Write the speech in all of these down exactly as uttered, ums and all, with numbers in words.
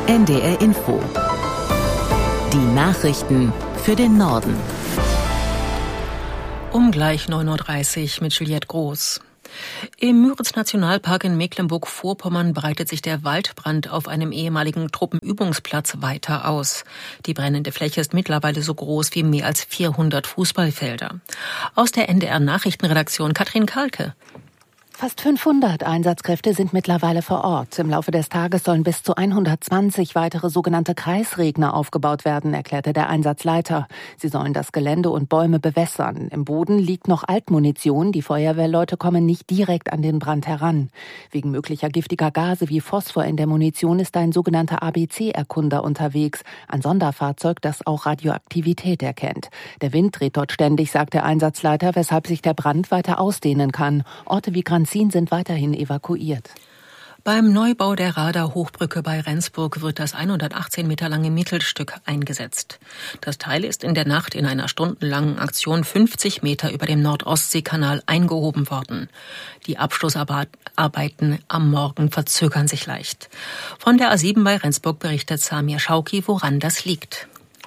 N D R Info. Die Nachrichten für den Norden. Um gleich neun Uhr dreißig mit Juliette Groß. Im Müritz-Nationalpark in Mecklenburg-Vorpommern breitet sich der Waldbrand auf einem ehemaligen Truppenübungsplatz weiter aus. Die brennende Fläche ist mittlerweile so groß wie mehr als vierhundert Fußballfelder. Aus der N D R-Nachrichtenredaktion Katrin Kalke. Fast fünfhundert Einsatzkräfte sind mittlerweile vor Ort. Im Laufe des Tages sollen bis zu hundertzwanzig weitere sogenannte Kreisregner aufgebaut werden, erklärte der Einsatzleiter. Sie sollen das Gelände und Bäume bewässern. Im Boden liegt noch Altmunition. Die Feuerwehrleute kommen nicht direkt an den Brand heran. Wegen möglicher giftiger Gase wie Phosphor in der Munition ist ein sogenannter A B C-Erkunder unterwegs. Ein Sonderfahrzeug, das auch Radioaktivität erkennt. Der Wind dreht dort ständig, sagt der Einsatzleiter, weshalb sich der Brand weiter ausdehnen kann. Orte wie Granzin sind weiterhin evakuiert. Beim Neubau der Radar-Hochbrücke bei Rendsburg wird das hundertachtzehn Meter lange Mittelstück eingesetzt. Das Teil ist in der Nacht in einer stundenlangen Aktion fünfzig Meter über dem Nord-Ostsee-Kanal eingehoben worden. Die Abschlussarbeiten am Morgen verzögern sich leicht. Von der A sieben bei Rendsburg berichtet Samir Schauki, woran das liegt.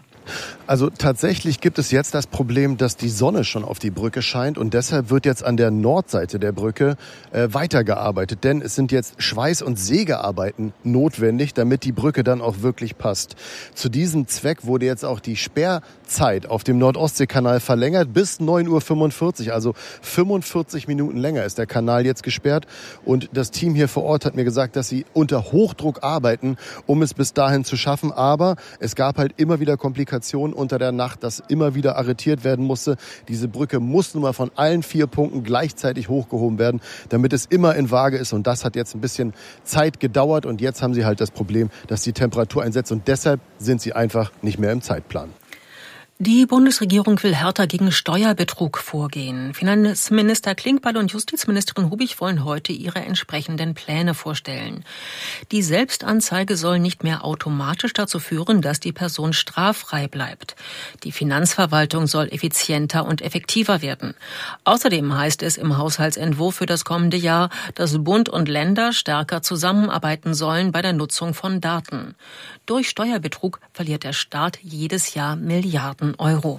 Also tatsächlich gibt es jetzt das Problem, dass die Sonne schon auf die Brücke scheint und deshalb wird jetzt an der Nordseite der Brücke äh, weitergearbeitet. Denn es sind jetzt Schweiß- und Sägearbeiten notwendig, damit die Brücke dann auch wirklich passt. Zu diesem Zweck wurde jetzt auch die Sperrzeit auf dem Nord-Ostsee-Kanal verlängert bis neun Uhr fünfundvierzig. Also fünfundvierzig Minuten länger ist der Kanal jetzt gesperrt. Und das Team hier vor Ort hat mir gesagt, dass sie unter Hochdruck arbeiten, um es bis dahin zu schaffen. Aber es gab halt immer wieder Komplikationen unter der Nacht, dass immer wieder arretiert werden musste. Diese Brücke muss nun mal von allen vier Punkten gleichzeitig hochgehoben werden, damit es immer in Waage ist. Und das hat jetzt ein bisschen Zeit gedauert. Und jetzt haben sie halt das Problem, dass die Temperatur einsetzt. Und deshalb sind sie einfach nicht mehr im Zeitplan. Die Bundesregierung will härter gegen Steuerbetrug vorgehen. Finanzminister Klingbeil und Justizministerin Hubig wollen heute ihre entsprechenden Pläne vorstellen. Die Selbstanzeige soll nicht mehr automatisch dazu führen, dass die Person straffrei bleibt. Die Finanzverwaltung soll effizienter und effektiver werden. Außerdem heißt es im Haushaltsentwurf für das kommende Jahr, dass Bund und Länder stärker zusammenarbeiten sollen bei der Nutzung von Daten. Durch Steuerbetrug verliert der Staat jedes Jahr Milliarden Euro.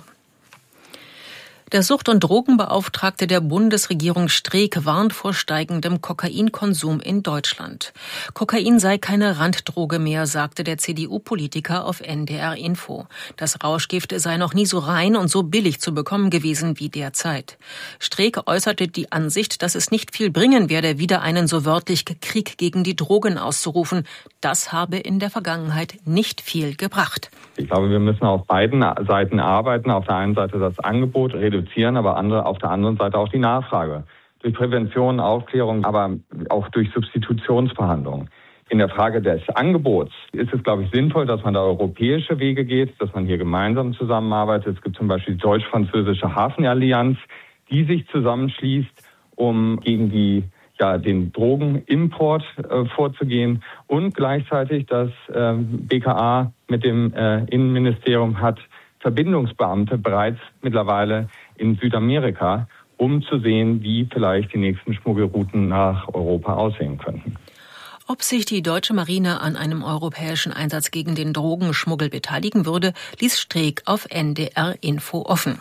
Der Sucht- und Drogenbeauftragte der Bundesregierung Streeck warnt vor steigendem Kokainkonsum in Deutschland. Kokain sei keine Randdroge mehr, sagte der C D U-Politiker auf N D R Info. Das Rauschgift sei noch nie so rein und so billig zu bekommen gewesen wie derzeit. Streeck äußerte die Ansicht, dass es nicht viel bringen werde, wieder einen so wörtlich Krieg gegen die Drogen auszurufen. Das habe in der Vergangenheit nicht viel gebracht. Ich glaube, wir müssen auf beiden Seiten arbeiten. Auf der einen Seite das Angebot reduzieren, aber andere, auf der anderen Seite auch die Nachfrage. Durch Prävention, Aufklärung, aber auch durch Substitutionsverhandlungen. In der Frage des Angebots ist es, glaube ich, sinnvoll, dass man da europäische Wege geht, dass man hier gemeinsam zusammenarbeitet. Es gibt zum Beispiel die deutsch-französische Hafenallianz, die sich zusammenschließt, um gegen die ja, den Drogenimport äh, vorzugehen und gleichzeitig das äh, B K A mit dem äh, Innenministerium hat Verbindungsbeamte bereits mittlerweile in Südamerika, um zu sehen, wie vielleicht die nächsten Schmuggelrouten nach Europa aussehen könnten. Ob sich die deutsche Marine an einem europäischen Einsatz gegen den Drogenschmuggel beteiligen würde, ließ Streeck auf N D R Info offen.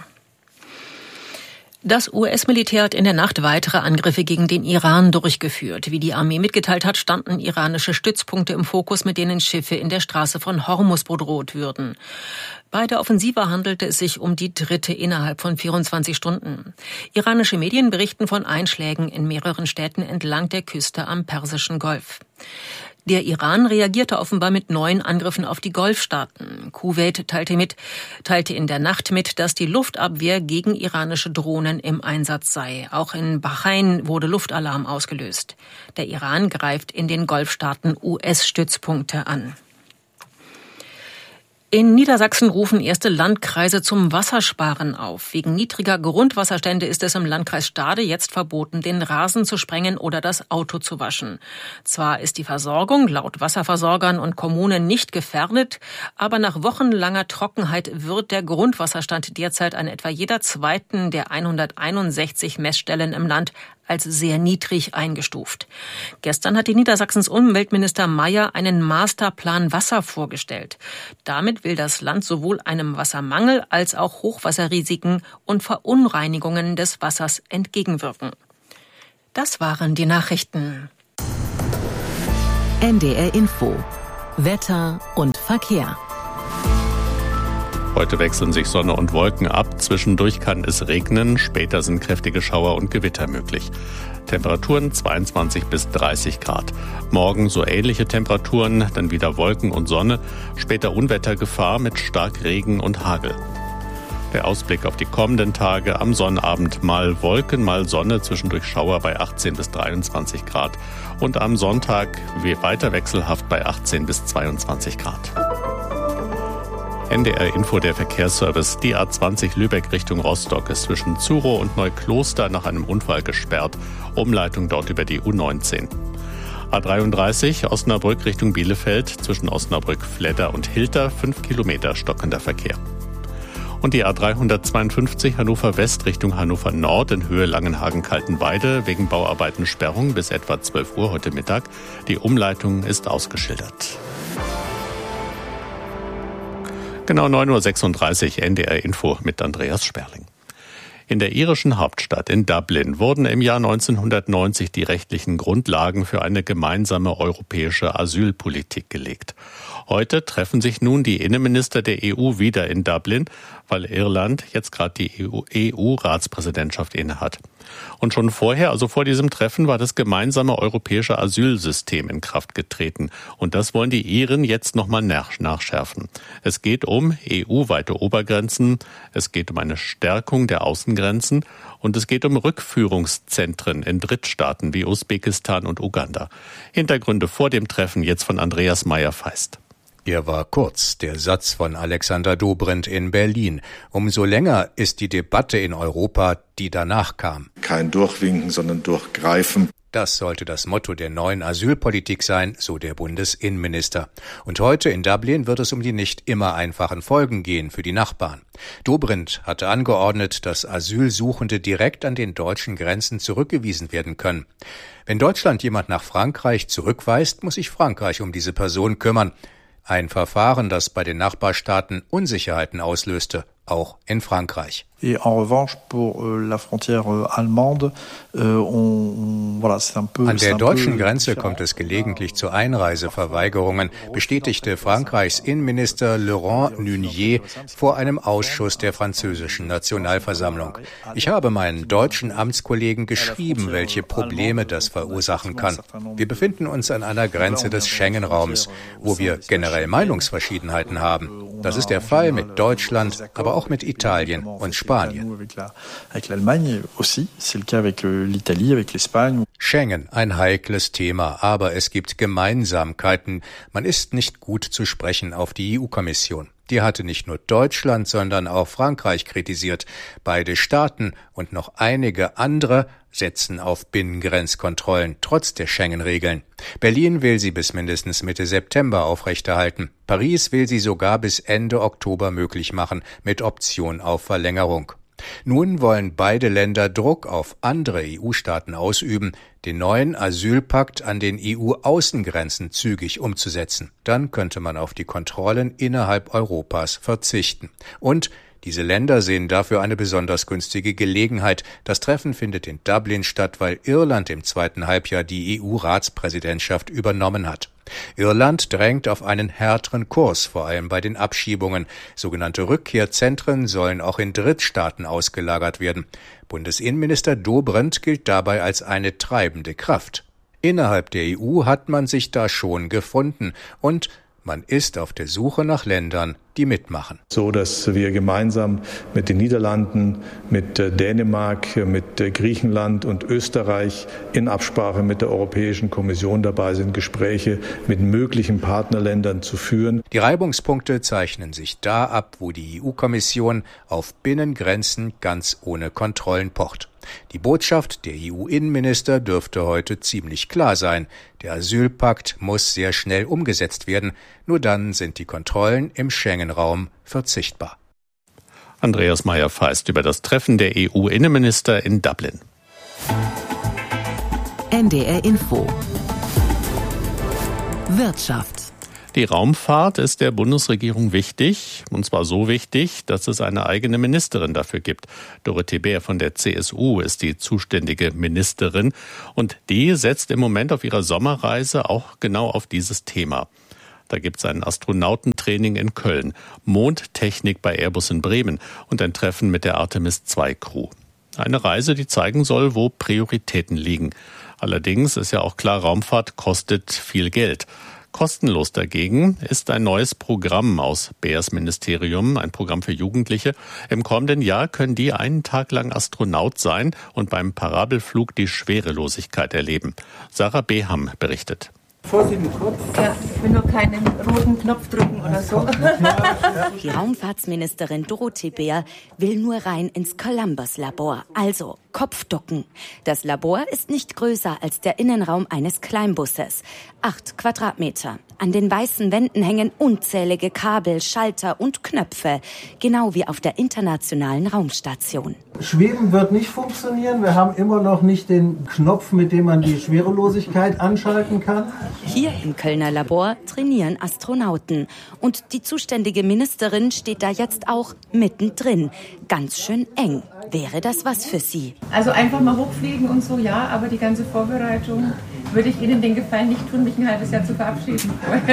Das U S-Militär hat in der Nacht weitere Angriffe gegen den Iran durchgeführt. Wie die Armee mitgeteilt hat, standen iranische Stützpunkte im Fokus, mit denen Schiffe in der Straße von Hormuz bedroht würden. Bei der Offensive handelte es sich um die dritte innerhalb von vierundzwanzig Stunden. Iranische Medien berichten von Einschlägen in mehreren Städten entlang der Küste am Persischen Golf. Der Iran reagierte offenbar mit neuen Angriffen auf die Golfstaaten. Kuwait teilte mit, teilte in der Nacht mit, dass die Luftabwehr gegen iranische Drohnen im Einsatz sei. Auch in Bahrain wurde Luftalarm ausgelöst. Der Iran greift in den Golfstaaten U S-Stützpunkte an. In Niedersachsen rufen erste Landkreise zum Wassersparen auf. Wegen niedriger Grundwasserstände ist es im Landkreis Stade jetzt verboten, den Rasen zu sprengen oder das Auto zu waschen. Zwar ist die Versorgung laut Wasserversorgern und Kommunen nicht gefährdet, aber nach wochenlanger Trockenheit wird der Grundwasserstand derzeit an etwa jeder zweiten der hunderteinundsechzig Messstellen im Land als sehr niedrig eingestuft. Gestern hat die Niedersachsens Umweltminister Mayer einen Masterplan Wasser vorgestellt. Damit will das Land sowohl einem Wassermangel als auch Hochwasserrisiken und Verunreinigungen des Wassers entgegenwirken. Das waren die Nachrichten. N D R Info. Wetter und Verkehr. Heute wechseln sich Sonne und Wolken ab. Zwischendurch kann es regnen. Später sind kräftige Schauer und Gewitter möglich. Temperaturen zweiundzwanzig bis dreißig Grad. Morgen so ähnliche Temperaturen, dann wieder Wolken und Sonne. Später Unwettergefahr mit Starkregen und Hagel. Der Ausblick auf die kommenden Tage: am Sonnabend mal Wolken, mal Sonne, zwischendurch Schauer bei achtzehn bis dreiundzwanzig Grad. Und am Sonntag weiter wechselhaft bei achtzehn bis zweiundzwanzig Grad. N D R Info, der Verkehrsservice. Die A zwanzig Lübeck Richtung Rostock ist zwischen Zurow und Neukloster nach einem Unfall gesperrt. Umleitung dort über die U neunzehn. A dreiunddreißig Osnabrück Richtung Bielefeld zwischen Osnabrück-Fledder und Hilter, fünf Kilometer stockender Verkehr. Und die A dreihundertzweiundfünfzig Hannover West Richtung Hannover Nord in Höhe Langenhagen-Kaltenweide wegen Bauarbeiten Sperrung bis etwa zwölf Uhr heute Mittag. Die Umleitung ist ausgeschildert. Genau neun Uhr sechsunddreißig, N D R Info mit Andreas Sperling. In der irischen Hauptstadt in Dublin wurden im Jahr neunzehnhundertneunzig die rechtlichen Grundlagen für eine gemeinsame europäische Asylpolitik gelegt. Heute treffen sich nun die Innenminister der E U wieder in Dublin, weil Irland jetzt gerade die E U-Ratspräsidentschaft innehat. Und schon vorher, also vor diesem Treffen, war das gemeinsame europäische Asylsystem in Kraft getreten. Und das wollen die Iren jetzt nochmal nachschärfen. Es geht um E U-weite Obergrenzen, es geht um eine Stärkung der Außengrenzen und es geht um Rückführungszentren in Drittstaaten wie Usbekistan und Uganda. Hintergründe vor dem Treffen jetzt von Andreas Meyer-Feist. Er war kurz, der Satz von Alexander Dobrindt in Berlin. Umso länger ist die Debatte in Europa, die danach kam. Kein Durchwinken, sondern Durchgreifen. Das sollte das Motto der neuen Asylpolitik sein, so der Bundesinnenminister. Und heute in Dublin wird es um die nicht immer einfachen Folgen gehen für die Nachbarn. Dobrindt hatte angeordnet, dass Asylsuchende direkt an den deutschen Grenzen zurückgewiesen werden können. Wenn Deutschland jemand nach Frankreich zurückweist, muss sich Frankreich um diese Person kümmern. Ein Verfahren, das bei den Nachbarstaaten Unsicherheiten auslöste, auch in Frankreich. Et en revanche pour euh, la frontière euh, allemande, euh, on, on, voilà, c'est un peu. An der deutschen Grenze kommt es gelegentlich zu Einreiseverweigerungen, bestätigte Frankreichs Innenminister Laurent Nunez vor einem Ausschuss der französischen Nationalversammlung. Ich habe meinen deutschen Amtskollegen geschrieben, welche Probleme das verursachen kann. Wir befinden uns an einer Grenze des Schengen-Raums, wo wir generell Meinungsverschiedenheiten haben. Das ist der Fall mit Deutschland, aber auch mit Italien und Spanien. Schengen, ein heikles Thema, aber es gibt Gemeinsamkeiten. Man ist nicht gut zu sprechen auf die E U-Kommission. Die hatte nicht nur Deutschland, sondern auch Frankreich kritisiert. Beide Staaten und noch einige andere setzen auf Binnengrenzkontrollen, trotz der Schengen-Regeln. Berlin will sie bis mindestens Mitte September aufrechterhalten. Paris will sie sogar bis Ende Oktober möglich machen, mit Option auf Verlängerung. Nun wollen beide Länder Druck auf andere E U-Staaten ausüben, den neuen Asylpakt an den E U-Außengrenzen zügig umzusetzen. Dann könnte man auf die Kontrollen innerhalb Europas verzichten. Und diese Länder sehen dafür eine besonders günstige Gelegenheit. Das Treffen findet in Dublin statt, weil Irland im zweiten Halbjahr die E U-Ratspräsidentschaft übernommen hat. Irland drängt auf einen härteren Kurs, vor allem bei den Abschiebungen. Sogenannte Rückkehrzentren sollen auch in Drittstaaten ausgelagert werden. Bundesinnenminister Dobrindt gilt dabei als eine treibende Kraft. Innerhalb der E U hat man sich da schon gefunden und man ist auf der Suche nach Ländern, die mitmachen. So, dass wir gemeinsam mit den Niederlanden, mit Dänemark, mit Griechenland und Österreich in Absprache mit der Europäischen Kommission dabei sind, Gespräche mit möglichen Partnerländern zu führen. Die Reibungspunkte zeichnen sich da ab, wo die E U-Kommission auf Binnengrenzen ganz ohne Kontrollen pocht. Die Botschaft der E U-Innenminister dürfte heute ziemlich klar sein. Der Asylpakt muss sehr schnell umgesetzt werden. Nur dann sind die Kontrollen im Schengen-Raum verzichtbar. Andreas Meyer-Feist über das Treffen der E U-Innenminister in Dublin. N D R Info. Wirtschaft. Die Raumfahrt ist der Bundesregierung wichtig, und zwar so wichtig, dass es eine eigene Ministerin dafür gibt. Dorothee Bär von der C S U ist die zuständige Ministerin und die setzt im Moment auf ihrer Sommerreise auch genau auf dieses Thema. Da gibt es ein Astronautentraining in Köln, Mondtechnik bei Airbus in Bremen und ein Treffen mit der Artemis zwei Crew. Eine Reise, die zeigen soll, wo Prioritäten liegen. Allerdings ist ja auch klar, Raumfahrt kostet viel Geld. Kostenlos dagegen ist ein neues Programm aus Bärs Ministerium, ein Programm für Jugendliche. Im kommenden Jahr können die einen Tag lang Astronaut sein und beim Parabelflug die Schwerelosigkeit erleben. Sarah Beham berichtet. Vor Sie den Kopf. Ja, ich will nur keinen roten Knopf drücken oder so. Die Raumfahrtsministerin Dorothee Bär will nur rein ins Columbus-Labor, also Kopfducken. Das Labor ist nicht größer als der Innenraum eines Kleinbusses. Acht Quadratmeter. An den weißen Wänden hängen unzählige Kabel, Schalter und Knöpfe, genau wie auf der Internationalen Raumstation. Schweben wird nicht funktionieren. Wir haben immer noch nicht den Knopf, mit dem man die Schwerelosigkeit anschalten kann. Hier im Kölner Labor trainieren Astronauten. Und die zuständige Ministerin steht da jetzt auch mittendrin. Ganz schön eng. Wäre das was für Sie? Also einfach mal hochfliegen und so, ja, aber die ganze Vorbereitung würde ich Ihnen den Gefallen nicht tun, mich ein halbes Jahr zu verabschieden.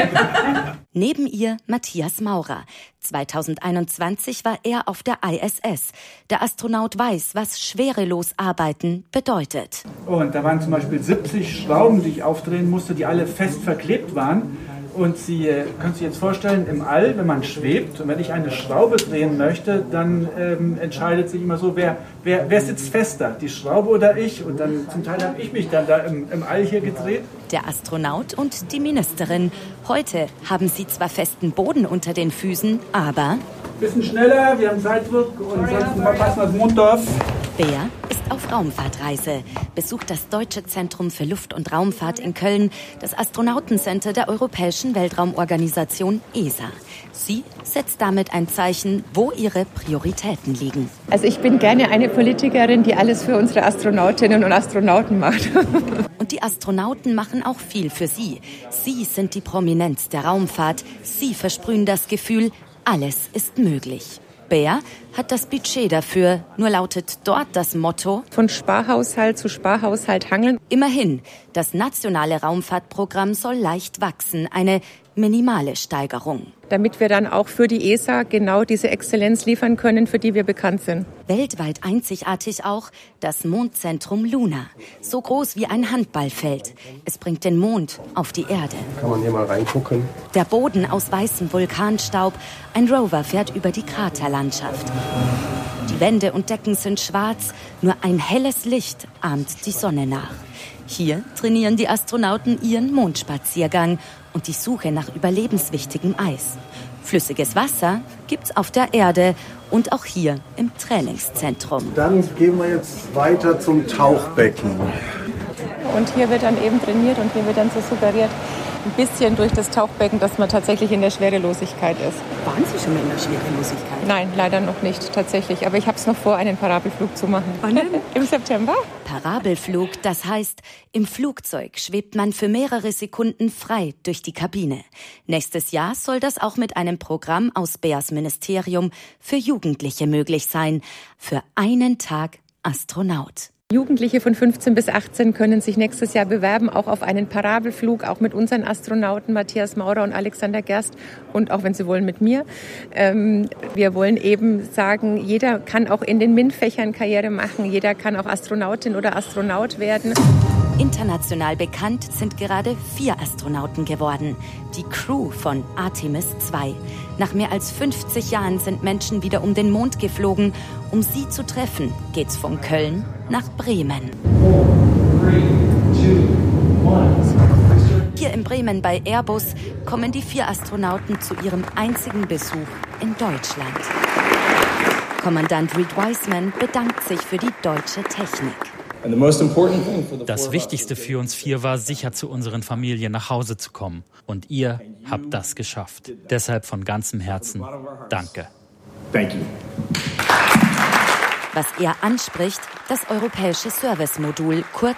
Neben ihr Matthias Maurer. zweitausendeinundzwanzig war er auf der I S S. Der Astronaut weiß, was schwerelos arbeiten bedeutet. Und da waren zum Beispiel siebzig Schrauben, die ich aufdrehen musste, die alle fest verklebt waren. Und Sie äh, können sich jetzt vorstellen, im All, wenn man schwebt und wenn ich eine Schraube drehen möchte, dann ähm, entscheidet sich immer so, wer, wer, wer sitzt fester, die Schraube oder ich? Und dann zum Teil habe ich mich dann da im, im All hier gedreht. Der Astronaut und die Ministerin. Heute haben sie zwar festen Boden unter den Füßen, aber... Bisschen schneller, wir haben Zeitdruck und sonst verpassen wir das Monddorf. Bär ist auf Raumfahrtreise, besucht das Deutsche Zentrum für Luft- und Raumfahrt in Köln, das Astronautencenter der Europäischen Weltraumorganisation E S A. Sie setzt damit ein Zeichen, wo ihre Prioritäten liegen. Also ich bin gerne eine Politikerin, die alles für unsere Astronautinnen und Astronauten macht. Und die Astronauten machen auch viel für sie. Sie sind die Prominenz der Raumfahrt. Sie versprühen das Gefühl, alles ist möglich. Bär hat das Budget dafür, nur lautet dort das Motto: Von Sparhaushalt zu Sparhaushalt hangeln. Immerhin, das nationale Raumfahrtprogramm soll leicht wachsen, eine minimale Steigerung. Damit wir dann auch für die E S A genau diese Exzellenz liefern können, für die wir bekannt sind. Weltweit einzigartig auch das Mondzentrum Luna. So groß wie ein Handballfeld. Es bringt den Mond auf die Erde. Kann man hier mal reingucken? Der Boden aus weißem Vulkanstaub. Ein Rover fährt über die Kraterlandschaft. Die Wände und Decken sind schwarz. Nur ein helles Licht ahmt die Sonne nach. Hier trainieren die Astronauten ihren Mondspaziergang und die Suche nach überlebenswichtigem Eis. Flüssiges Wasser gibt's auf der Erde und auch hier im Trainingszentrum. Dann gehen wir jetzt weiter zum Tauchbecken. Und hier wird dann eben trainiert und hier wird dann so suggeriert, ein bisschen durch das Tauchbecken, dass man tatsächlich in der Schwerelosigkeit ist. Waren Sie schon mal in der Schwerelosigkeit? Nein, leider noch nicht tatsächlich. Aber ich habe es noch vor, einen Parabelflug zu machen. Wann denn? Im September. Parabelflug, das heißt, im Flugzeug schwebt man für mehrere Sekunden frei durch die Kabine. Nächstes Jahr soll das auch mit einem Programm aus Bärs Ministerium für Jugendliche möglich sein. Für einen Tag Astronaut. Jugendliche von fünfzehn bis achtzehn können sich nächstes Jahr bewerben, auch auf einen Parabelflug, auch mit unseren Astronauten Matthias Maurer und Alexander Gerst und auch, wenn Sie wollen, mit mir. Ähm, wir wollen eben sagen, jeder kann auch in den MINT-Fächern Karriere machen, jeder kann auch Astronautin oder Astronaut werden. International bekannt sind gerade vier Astronauten geworden. Die Crew von Artemis zwei. Nach mehr als fünfzig Jahren sind Menschen wieder um den Mond geflogen. Um sie zu treffen, geht's von Köln nach Bremen. Hier in Bremen bei Airbus kommen die vier Astronauten zu ihrem einzigen Besuch in Deutschland. Kommandant Reed Wiseman bedankt sich für die deutsche Technik. Das Wichtigste für uns vier war, sicher zu unseren Familien nach Hause zu kommen. Und ihr habt das geschafft. Deshalb von ganzem Herzen danke. Thank you. Was er anspricht, das europäische Service-Modul, kurz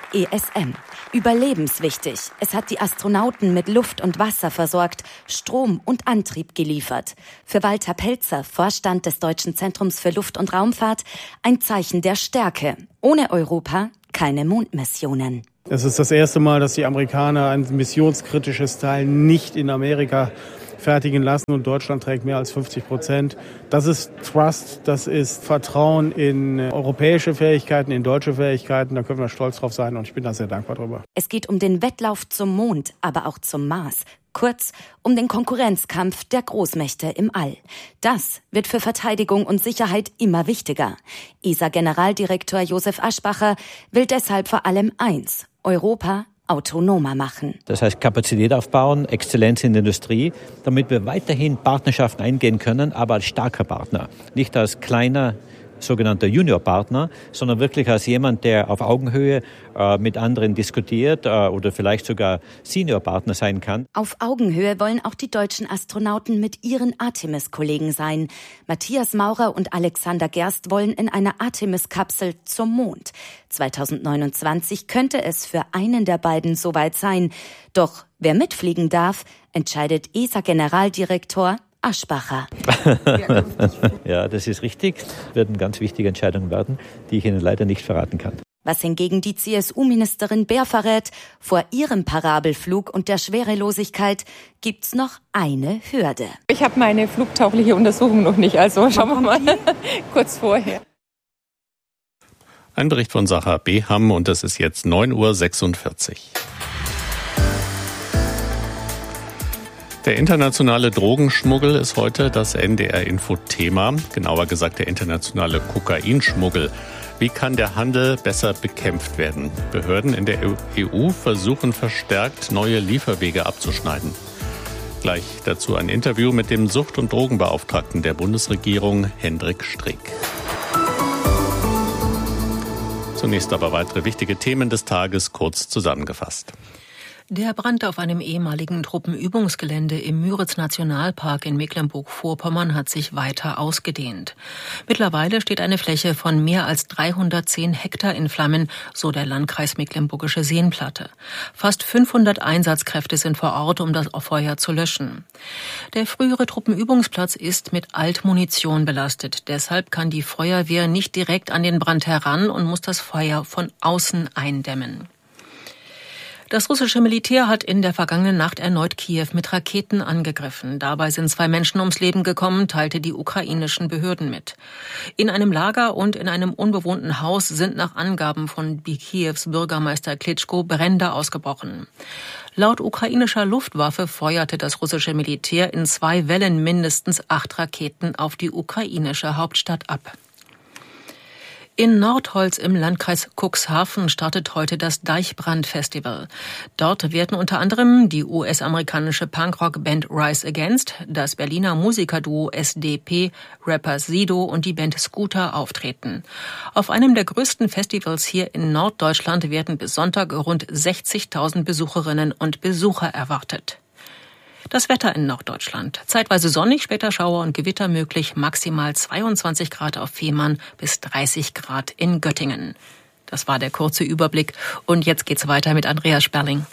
E S M. Überlebenswichtig. Es hat die Astronauten mit Luft und Wasser versorgt, Strom und Antrieb geliefert. Für Walter Pelzer, Vorstand des Deutschen Zentrums für Luft- und Raumfahrt, ein Zeichen der Stärke. Ohne Europa keine Mondmissionen. Es ist das erste Mal, dass die Amerikaner ein missionskritisches Teil nicht in Amerika fertigen lassen und Deutschland trägt mehr als fünfzig Prozent. Das ist Trust, das ist Vertrauen in europäische Fähigkeiten, in deutsche Fähigkeiten. Da können wir stolz drauf sein und ich bin da sehr dankbar drüber. Es geht um den Wettlauf zum Mond, aber auch zum Mars. Kurz um den Konkurrenzkampf der Großmächte im All. Das wird für Verteidigung und Sicherheit immer wichtiger. E S A-Generaldirektor Josef Aschbacher will deshalb vor allem eins: Europa autonomer machen. Das heißt Kapazität aufbauen, Exzellenz in der Industrie, damit wir weiterhin Partnerschaften eingehen können, aber als starker Partner. Nicht als kleiner sogenannter Juniorpartner, sondern wirklich als jemand, der auf Augenhöhe äh, mit anderen diskutiert äh, oder vielleicht sogar Seniorpartner sein kann. Auf Augenhöhe wollen auch die deutschen Astronauten mit ihren Artemis-Kollegen sein. Matthias Maurer und Alexander Gerst wollen in einer Artemis-Kapsel zum Mond. zweitausendneunundzwanzig könnte es für einen der beiden soweit sein. Doch wer mitfliegen darf, entscheidet E S A-Generaldirektor Aschbacher. Ja, das ist richtig. Das werden ganz wichtige Entscheidungen werden, die ich Ihnen leider nicht verraten kann. Was hingegen die C S U-Ministerin Baer verrät: Vor ihrem Parabelflug und der Schwerelosigkeit gibt's noch eine Hürde. Ich habe meine flugtaugliche Untersuchung noch nicht, also schauen wir mal kurz vorher. Ein Bericht von Sahar Beham und es ist jetzt neun Uhr sechsundvierzig. Der internationale Drogenschmuggel ist heute das N D R-Info-Thema, genauer gesagt der internationale Kokainschmuggel. Wie kann der Handel besser bekämpft werden? Behörden in der E U versuchen verstärkt, neue Lieferwege abzuschneiden. Gleich dazu ein Interview mit dem Sucht- und Drogenbeauftragten der Bundesregierung, Hendrik Streeck. Zunächst aber weitere wichtige Themen des Tages kurz zusammengefasst. Der Brand auf einem ehemaligen Truppenübungsgelände im Müritz-Nationalpark in Mecklenburg-Vorpommern hat sich weiter ausgedehnt. Mittlerweile steht eine Fläche von mehr als dreihundertzehn Hektar in Flammen, so der Landkreis Mecklenburgische Seenplatte. Fast fünfhundert Einsatzkräfte sind vor Ort, um das Feuer zu löschen. Der frühere Truppenübungsplatz ist mit Altmunition belastet. Deshalb kann die Feuerwehr nicht direkt an den Brand heran und muss das Feuer von außen eindämmen. Das russische Militär hat in der vergangenen Nacht erneut Kiew mit Raketen angegriffen. Dabei sind zwei Menschen ums Leben gekommen, teilte die ukrainischen Behörden mit. In einem Lager und in einem unbewohnten Haus sind nach Angaben von Kiews Bürgermeister Klitschko Brände ausgebrochen. Laut ukrainischer Luftwaffe feuerte das russische Militär in zwei Wellen mindestens acht Raketen auf die ukrainische Hauptstadt ab. In Nordholz im Landkreis Cuxhaven startet heute das Deichbrand-Festival. Dort werden unter anderem die U S-amerikanische Punkrock-Band Rise Against, das Berliner Musikerduo S D P, Rapper Sido und die Band Scooter auftreten. Auf einem der größten Festivals hier in Norddeutschland werden bis Sonntag rund sechzigtausend Besucherinnen und Besucher erwartet. Das Wetter in Norddeutschland. Zeitweise sonnig, später Schauer und Gewitter möglich, maximal zweiundzwanzig Grad auf Fehmarn bis dreißig Grad in Göttingen. Das war der kurze Überblick und jetzt geht's weiter mit Andreas Sperling.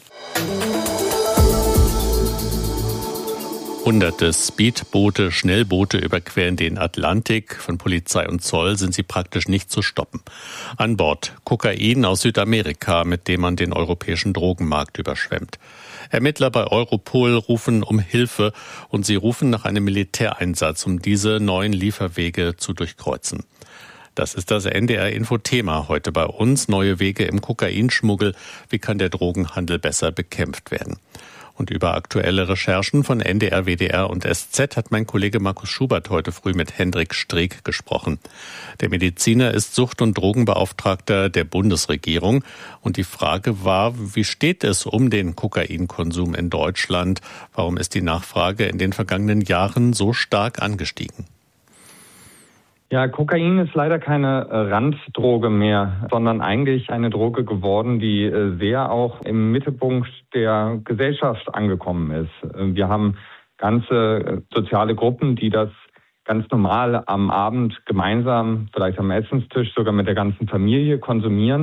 Hunderte Speedboote, Schnellboote überqueren den Atlantik. Von Polizei und Zoll sind sie praktisch nicht zu stoppen. An Bord Kokain aus Südamerika, mit dem man den europäischen Drogenmarkt überschwemmt. Ermittler bei Europol rufen um Hilfe und sie rufen nach einem Militäreinsatz, um diese neuen Lieferwege zu durchkreuzen. Das ist das N D R-Info-Thema heute bei uns. Neue Wege im Kokainschmuggel. Wie kann der Drogenhandel besser bekämpft werden? Und über aktuelle Recherchen von N D R, W D R und S Z hat mein Kollege Markus Schubert heute früh mit Hendrik Streeck gesprochen. Der Mediziner ist Sucht- und Drogenbeauftragter der Bundesregierung. Und die Frage war, wie steht es um den Kokainkonsum in Deutschland? Warum ist die Nachfrage in den vergangenen Jahren so stark angestiegen? Ja, Kokain ist leider keine Randdroge mehr, sondern eigentlich eine Droge geworden, die sehr auch im Mittelpunkt der Gesellschaft angekommen ist. Wir haben ganze soziale Gruppen, die das ganz normal am Abend gemeinsam, vielleicht am Essenstisch, sogar mit der ganzen Familie konsumieren.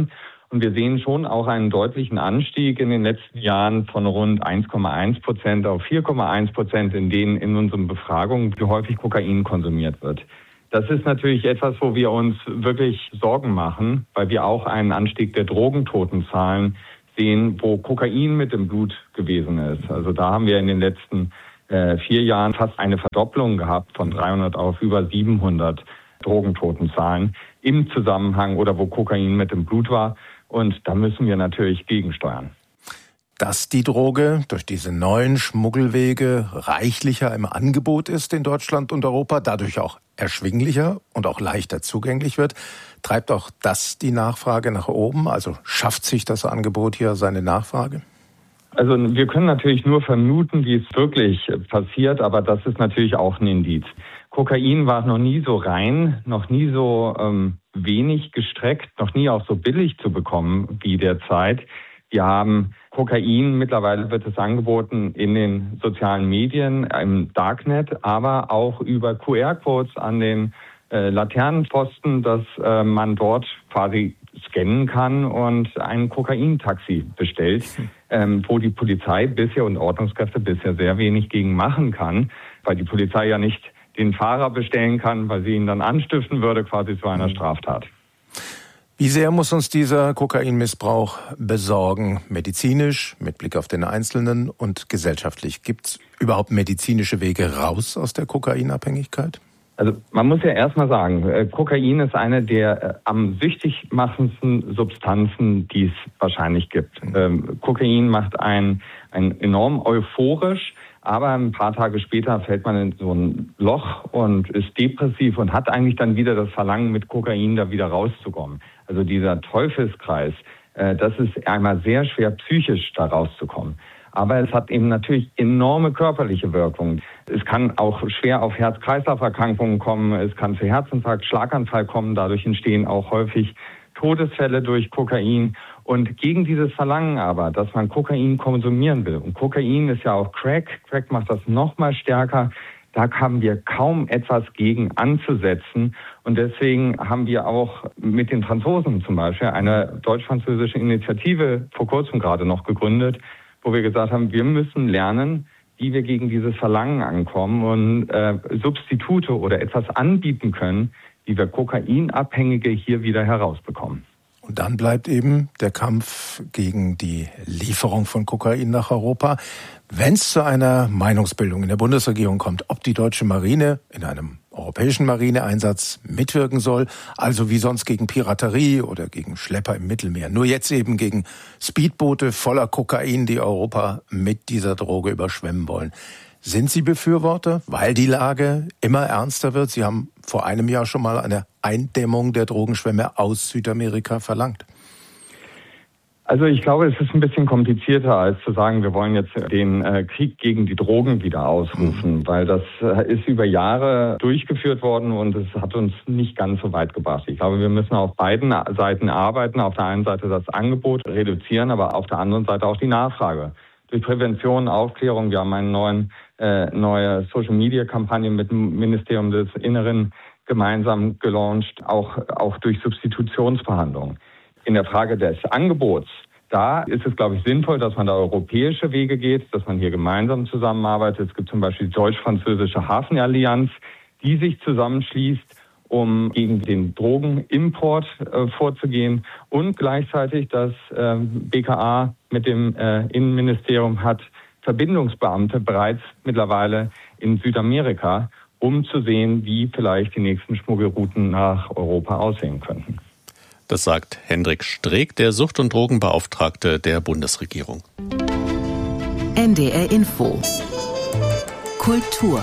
Und wir sehen schon auch einen deutlichen Anstieg in den letzten Jahren von rund eins Komma eins Prozent auf vier Komma eins Prozent, in denen in unseren Befragungen wie häufig Kokain konsumiert wird. Das ist natürlich etwas, wo wir uns wirklich Sorgen machen, weil wir auch einen Anstieg der Drogentotenzahlen sehen, wo Kokain mit im Blut gewesen ist. Also da haben wir in den letzten äh, vier Jahren fast eine Verdopplung gehabt von dreihundert auf über siebenhundert Drogentotenzahlen im Zusammenhang oder wo Kokain mit im Blut war. Und da müssen wir natürlich gegensteuern. Dass die Droge durch diese neuen Schmuggelwege reichlicher im Angebot ist in Deutschland und Europa, dadurch auch erschwinglicher und auch leichter zugänglich wird, treibt auch das die Nachfrage nach oben? Also schafft sich das Angebot hier seine Nachfrage? Also wir können natürlich nur vermuten, wie es wirklich passiert, aber das ist natürlich auch ein Indiz. Kokain war noch nie so rein, noch nie so ähm, wenig gestreckt, noch nie auch so billig zu bekommen wie derzeit. Wir haben Kokain, mittlerweile wird es angeboten in den sozialen Medien, im Darknet, aber auch über Q R-Codes an den äh, Laternenpfosten, dass äh, man dort quasi scannen kann und ein Kokaintaxi bestellt, ähm, wo die Polizei bisher und Ordnungskräfte bisher sehr wenig gegen machen kann, weil die Polizei ja nicht den Fahrer bestellen kann, weil sie ihn dann anstiften würde, quasi zu einer Straftat. Wie sehr muss uns dieser Kokainmissbrauch besorgen, medizinisch, mit Blick auf den Einzelnen und gesellschaftlich? Gibt es überhaupt medizinische Wege raus aus der Kokainabhängigkeit? Also man muss ja erstmal sagen, Kokain ist eine der am süchtig machendsten Substanzen, die es wahrscheinlich gibt. Ähm, Kokain macht einen, einen enorm euphorisch, aber ein paar Tage später fällt man in so ein Loch und ist depressiv und hat eigentlich dann wieder das Verlangen, mit Kokain da wieder rauszukommen. Also dieser Teufelskreis, äh, das ist einmal sehr schwer psychisch da rauszukommen. Aber es hat eben natürlich enorme körperliche Wirkungen. Es kann auch schwer auf Herz-Kreislauf-Erkrankungen kommen, es kann zu Herzinfarkt, Schlaganfall kommen. Dadurch entstehen auch häufig Todesfälle durch Kokain. Und gegen dieses Verlangen aber, dass man Kokain konsumieren will, und Kokain ist ja auch Crack, Crack macht das noch mal stärker, da haben wir kaum etwas gegen anzusetzen. Und deswegen haben wir auch mit den Franzosen zum Beispiel eine deutsch-französische Initiative vor kurzem gerade noch gegründet, wo wir gesagt haben, wir müssen lernen, wie wir gegen dieses Verlangen ankommen und äh, Substitute oder etwas anbieten können, wie wir Kokainabhängige hier wieder herausbekommen. Und dann bleibt eben der Kampf gegen die Lieferung von Kokain nach Europa. Wenn es zu einer Meinungsbildung in der Bundesregierung kommt, ob die deutsche Marine in einem europäischen Marineeinsatz mitwirken soll, also wie sonst gegen Piraterie oder gegen Schlepper im Mittelmeer, nur jetzt eben gegen Speedboote voller Kokain, die Europa mit dieser Droge überschwemmen wollen. Sind Sie Befürworter, weil die Lage immer ernster wird? Sie haben vor einem Jahr schon mal eine Eindämmung der Drogenschwemme aus Südamerika verlangt. Also ich glaube, es ist ein bisschen komplizierter, als zu sagen, wir wollen jetzt den äh, Krieg gegen die Drogen wieder ausrufen, mhm. weil das äh, ist über Jahre durchgeführt worden und es hat uns nicht ganz so weit gebracht. Ich glaube, wir müssen auf beiden Seiten arbeiten. Auf der einen Seite das Angebot reduzieren, aber auf der anderen Seite auch die Nachfrage. Durch Prävention, Aufklärung, wir haben eine neuen, äh, neue Social-Media-Kampagne mit dem Ministerium des Inneren gemeinsam gelauncht, auch, auch durch Substitutionsverhandlungen. In der Frage des Angebots, da ist es, glaube ich, sinnvoll, dass man da europäische Wege geht, dass man hier gemeinsam zusammenarbeitet. Es gibt zum Beispiel die deutsch-französische Hafenallianz, die sich zusammenschließt, um gegen den Drogenimport äh, vorzugehen. Und gleichzeitig das äh, B K A mit dem äh, Innenministerium hat Verbindungsbeamte bereits mittlerweile in Südamerika, um zu sehen, wie vielleicht die nächsten Schmuggelrouten nach Europa aussehen könnten. Das sagt Hendrik Streeck, der Sucht- und Drogenbeauftragte der Bundesregierung. N D R Info. Kultur.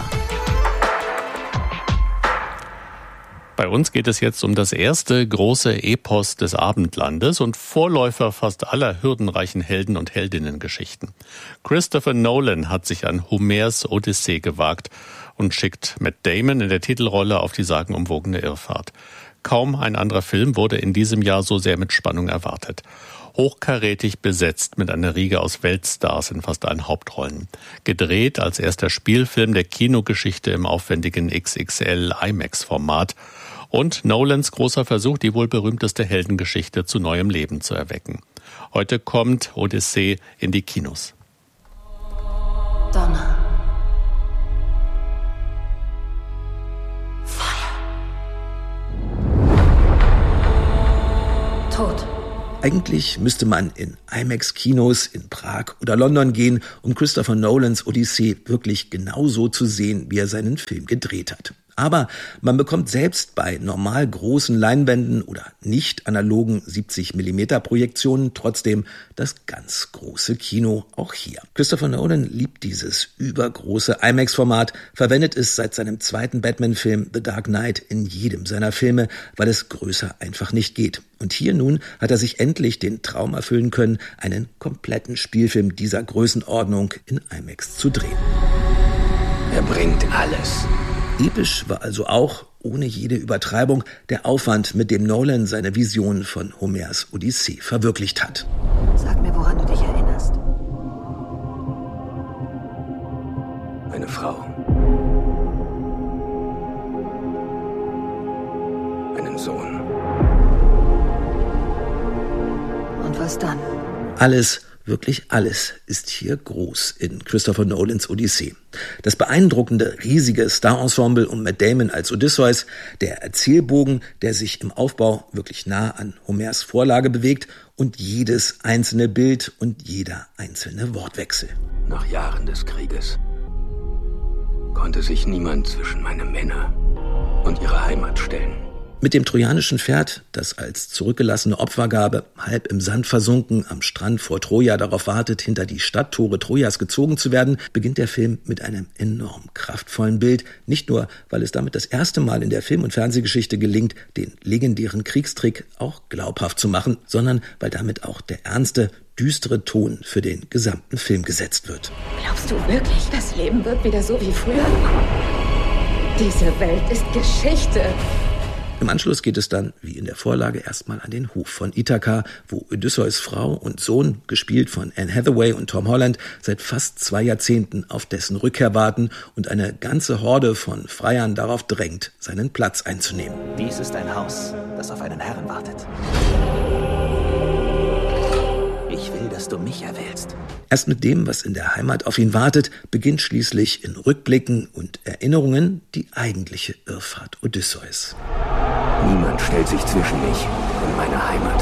Bei uns geht es jetzt um das erste große Epos des Abendlandes und Vorläufer fast aller hürdenreichen Helden- und Heldinnengeschichten. Christopher Nolan hat sich an Homers Odyssee gewagt und schickt Matt Damon in der Titelrolle auf die sagenumwogene Irrfahrt. Kaum ein anderer Film wurde in diesem Jahr so sehr mit Spannung erwartet. Hochkarätig besetzt mit einer Riege aus Weltstars in fast allen Hauptrollen. Gedreht als erster Spielfilm der Kinogeschichte im aufwendigen X X L IMAX-Format. Und Nolans großer Versuch, die wohl berühmteste Heldengeschichte zu neuem Leben zu erwecken. Heute kommt Odyssee in die Kinos. Donner. Tod. Eigentlich müsste man in IMAX-Kinos in Prag oder London gehen, um Christopher Nolans Odyssee wirklich genauso zu sehen, wie er seinen Film gedreht hat. Aber man bekommt selbst bei normal großen Leinwänden oder nicht analogen siebzig Millimeter Projektionen trotzdem das ganz große Kino auch hier. Christopher Nolan liebt dieses übergroße IMAX-Format, verwendet es seit seinem zweiten Batman-Film The Dark Knight in jedem seiner Filme, weil es größer einfach nicht geht. Und hier nun hat er sich endlich den Traum erfüllen können, einen kompletten Spielfilm dieser Größenordnung in IMAX zu drehen. Er bringt alles. Episch war also auch, ohne jede Übertreibung, der Aufwand, mit dem Nolan seine Vision von Homers Odyssee verwirklicht hat. Sag mir, woran du dich erinnerst. Eine Frau. Einen Sohn. Und was dann? Alles, wirklich alles ist hier groß in Christopher Nolans Odyssee. Das beeindruckende, riesige Star-Ensemble um Matt Damon als Odysseus, der Erzählbogen, der sich im Aufbau wirklich nah an Homers Vorlage bewegt und jedes einzelne Bild und jeder einzelne Wortwechsel. Nach Jahren des Krieges konnte sich niemand zwischen meine Männer und ihre Heimat stellen. Mit dem trojanischen Pferd, das als zurückgelassene Opfergabe halb im Sand versunken am Strand vor Troja darauf wartet, hinter die Stadttore Trojas gezogen zu werden, beginnt der Film mit einem enorm kraftvollen Bild. Nicht nur, weil es damit das erste Mal in der Film- und Fernsehgeschichte gelingt, den legendären Kriegstrick auch glaubhaft zu machen, sondern weil damit auch der ernste, düstere Ton für den gesamten Film gesetzt wird. Glaubst du wirklich, das Leben wird wieder so wie früher? Diese Welt ist Geschichte. Im Anschluss geht es dann, wie in der Vorlage, erstmal an den Hof von Ithaka, wo Odysseus Frau und Sohn, gespielt von Anne Hathaway und Tom Holland, seit fast zwei Jahrzehnten auf dessen Rückkehr warten und eine ganze Horde von Freiern darauf drängt, seinen Platz einzunehmen. Dies ist ein Haus, das auf einen Herrn wartet. Ich will, dass du mich erwählst. Erst mit dem, was in der Heimat auf ihn wartet, beginnt schließlich in Rückblicken und Erinnerungen die eigentliche Irrfahrt Odysseus. Niemand stellt sich zwischen mich und meine Heimat.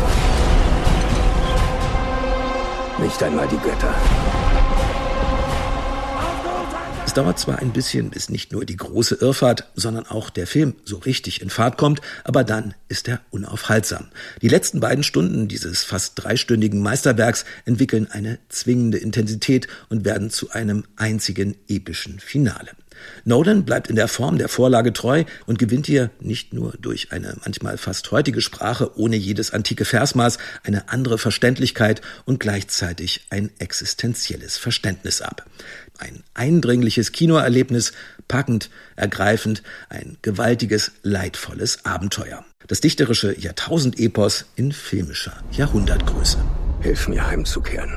Nicht einmal die Götter. Es dauert zwar ein bisschen, bis nicht nur die große Irrfahrt, sondern auch der Film so richtig in Fahrt kommt, aber dann ist er unaufhaltsam. Die letzten beiden Stunden dieses fast dreistündigen Meisterwerks entwickeln eine zwingende Intensität und werden zu einem einzigen epischen Finale. Nolan bleibt in der Form der Vorlage treu und gewinnt hier nicht nur durch eine manchmal fast heutige Sprache ohne jedes antike Versmaß eine andere Verständlichkeit und gleichzeitig ein existenzielles Verständnis ab. Ein eindringliches Kinoerlebnis, packend, ergreifend, ein gewaltiges, leidvolles Abenteuer. Das dichterische Jahrtausendepos in filmischer Jahrhundertgröße. Hilf mir heimzukehren.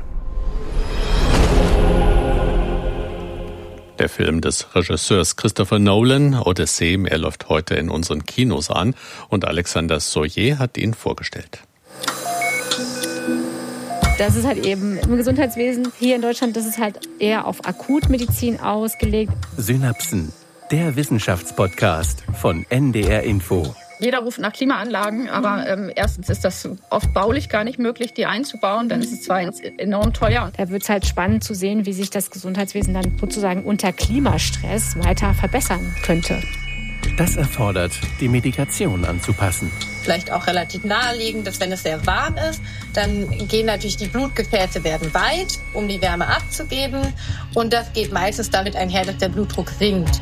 Der Film des Regisseurs Christopher Nolan, Odyssee, er läuft heute in unseren Kinos an und Alexander Soyer hat ihn vorgestellt. Das ist halt eben im Gesundheitswesen hier in Deutschland, das ist halt eher auf Akutmedizin ausgelegt. Synapsen, der Wissenschaftspodcast von N D R Info. Jeder ruft nach Klimaanlagen, aber ähm, erstens ist das oft baulich gar nicht möglich, die einzubauen. Dann ist es zwar enorm teuer. Da wird es halt spannend zu sehen, wie sich das Gesundheitswesen dann sozusagen unter Klimastress weiter verbessern könnte. Das erfordert, die Medikation anzupassen. Vielleicht auch relativ naheliegend, dass wenn es sehr warm ist, dann gehen natürlich die Blutgefäße werden weit, um die Wärme abzugeben. Und das geht meistens damit einher, dass der Blutdruck sinkt.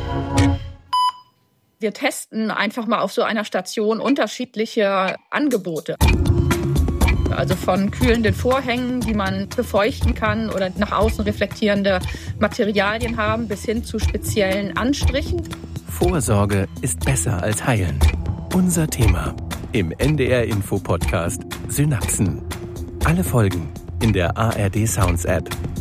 Wir testen einfach mal auf so einer Station unterschiedliche Angebote. Also von kühlenden Vorhängen, die man befeuchten kann oder nach außen reflektierende Materialien haben, bis hin zu speziellen Anstrichen. Vorsorge ist besser als heilen. Unser Thema im N D R Info Podcast Synapsen. Alle Folgen in der A R D Sounds App.